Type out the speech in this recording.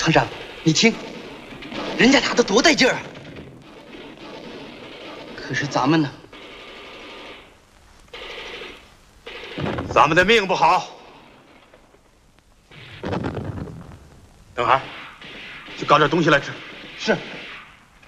唐山，你听，人家打的多带劲儿啊！可是咱们呢？ 咱们的命不好。等会儿，去搞点东西来吃。 是。